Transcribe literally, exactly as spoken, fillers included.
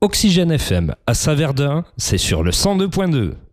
Oxygène F M à Saverdun, c'est sur le cent deux point deux.